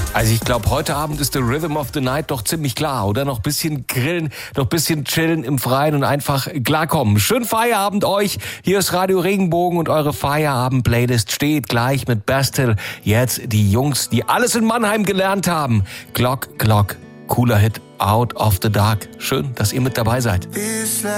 Also ich glaube, heute Abend ist der Rhythm of the Night doch ziemlich klar, oder? Noch ein bisschen grillen, noch ein bisschen chillen im Freien und einfach klarkommen. Schönen Feierabend euch. Hier ist Radio Regenbogen und eure Feierabend-Playlist steht gleich mit Bastille. Jetzt die Jungs, die alles in Mannheim gelernt haben. Glock, Glock, cooler Hit, Out of the Dark. Schön, dass ihr mit dabei seid.